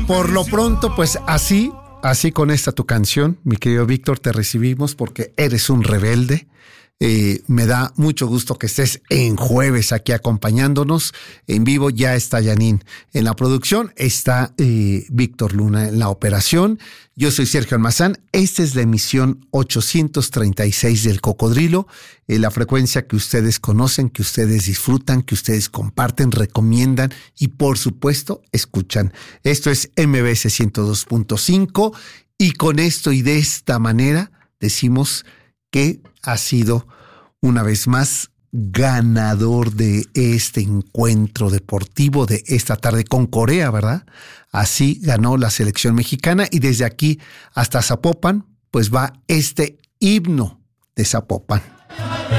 por lo pronto, pues así con esta tu canción, mi querido Víctor, te recibimos porque eres un rebelde. Me da mucho gusto que estés en jueves aquí acompañándonos en vivo. Ya está Janine en la producción, está Víctor Luna en la operación. Yo soy Sergio Almazán. Esta es la emisión 836 del Cocodrilo, la frecuencia que ustedes conocen, que ustedes disfrutan, que ustedes comparten, recomiendan y por supuesto escuchan. Esto es MBS 102.5 y con esto y de esta manera decimos que ha sido una vez más ganador de este encuentro deportivo de esta tarde con Corea, ¿verdad? Así ganó la selección mexicana y desde aquí hasta Zapopan, pues va este himno de Zapopan.